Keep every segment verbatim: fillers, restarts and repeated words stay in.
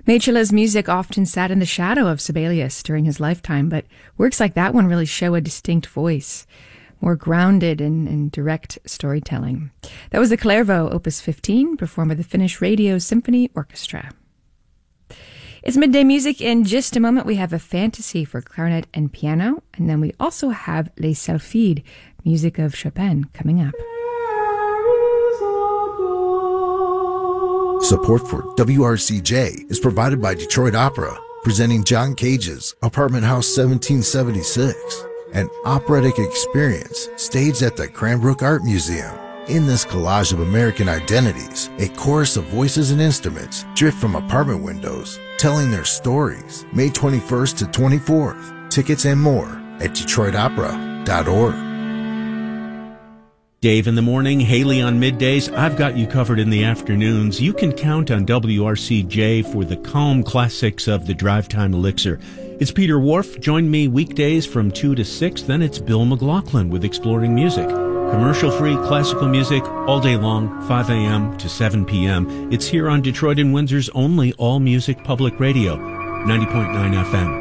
Mechela's music often sat in the shadow of Sibelius during his lifetime, but works like that one really show a distinct voice, more grounded in, in direct storytelling. That was the Kalervo, Opus fifteen, performed by the Finnish Radio Symphony Orchestra. It's midday music. In just a moment, we have a fantasy for clarinet and piano, and then we also have Les Sylphides, music of Chopin, coming up. Support for W R C J is provided by Detroit Opera, presenting John Cage's Apartment House seventeen seventy-six, an operatic experience staged at the Cranbrook Art Museum. In this collage of American identities, a chorus of voices and instruments drift from apartment windows, telling their stories. May twenty-first to twenty-fourth. Tickets and more at detroit opera dot org. Dave in the morning, Haley on middays. I've got you covered in the afternoons. You can count on W R C J for the calm classics of the drive time elixir. It's Peter Wharf. Join me weekdays from two to six. Then it's Bill McLaughlin with Exploring Music. Commercial-free classical music all day long, five a.m. to seven p.m. It's here on Detroit and Windsor's only all-music public radio, ninety point nine F M.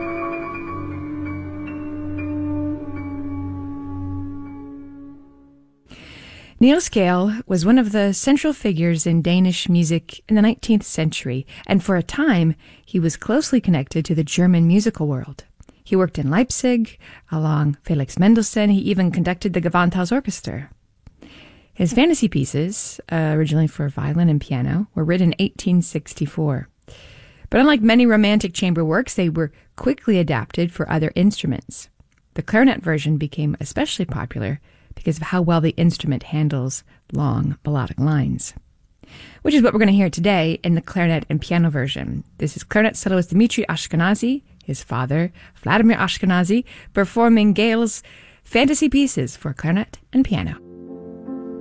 Niels Gade was one of the central figures in Danish music in the nineteenth century, and for a time, he was closely connected to the German musical world. He worked in Leipzig, along Felix Mendelssohn. He even conducted the Gewandhaus Orchestra. His fantasy pieces, uh, originally for violin and piano, were written in eighteen sixty-four. But unlike many romantic chamber works, they were quickly adapted for other instruments. The clarinet version became especially popular because of how well the instrument handles long melodic lines, which is what we're going to hear today in the clarinet and piano version. This is clarinet soloist Dmitri Ashkenazy, his father, Vladimir Ashkenazy, performing Gade's fantasy pieces for clarinet and piano.